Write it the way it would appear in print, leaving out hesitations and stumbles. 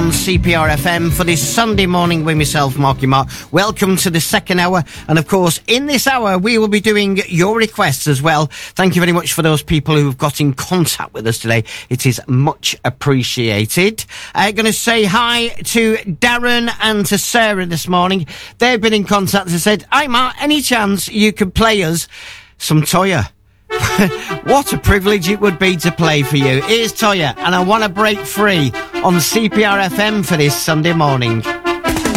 on CPR FM for this Sunday morning with myself, Marky Mark. Welcome to the second hour. And of course, in this hour, we will be doing your requests as well. Thank you very much for those people who've got in contact with us today. It is much appreciated. I'm going to say hi to Darren and to Sarah this morning. They've been in contact and said, "Hi Mark, any chance you could play us some Toya?" What a privilege it would be to play for you. Here's Toya, and I Want to Break Free on CPR FM for this Sunday morning.